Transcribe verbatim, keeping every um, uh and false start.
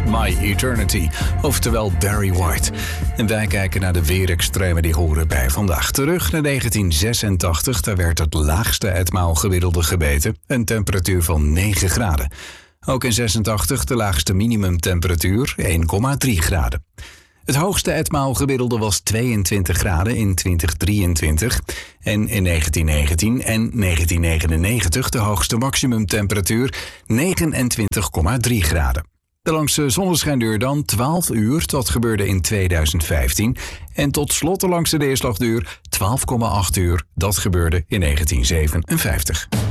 My Eternity, oftewel Barry White. En wij kijken naar de weerextremen die horen bij vandaag. Terug naar negentien zesentachtig, daar werd het laagste etmaal gemiddelde gemeten, een temperatuur van negen graden. Ook in zesentachtig de laagste minimumtemperatuur, één komma drie graden. Het hoogste etmaal gemiddelde was tweeëntwintig graden in twintig drieëntwintig. En in negentien negentien en negentien negenennegentig de hoogste maximumtemperatuur, negenentwintig komma drie graden. De langste zonneschijnduur dan twaalf uur, dat gebeurde in tweeduizend vijftien. En tot slot de langste neerslagduur twaalf komma acht uur, dat gebeurde in negentien zevenenvijftig.